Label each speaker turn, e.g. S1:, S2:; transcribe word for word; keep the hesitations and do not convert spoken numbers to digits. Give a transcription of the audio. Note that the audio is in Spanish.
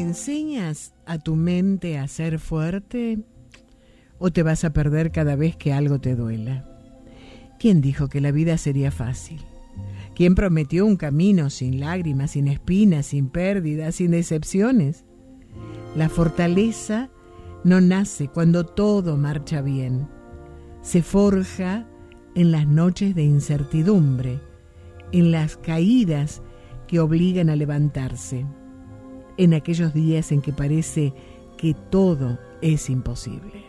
S1: enseñas a tu mente a ser fuerte o te vas a perder cada vez que algo te duela? ¿Quién dijo que la vida sería fácil? ¿Quién prometió un camino sin lágrimas, sin espinas, sin pérdidas, sin decepciones? La fortaleza no nace cuando todo marcha bien. Se forja en las noches de incertidumbre, en las caídas que obligan a levantarse, en aquellos días en que parece que todo es imposible.